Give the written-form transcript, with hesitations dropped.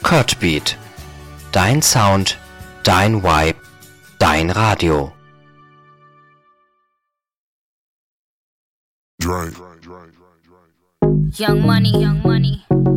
Kurtbeat. Dein Sound, dein Vibe, dein Radio. Young Money, Young Money.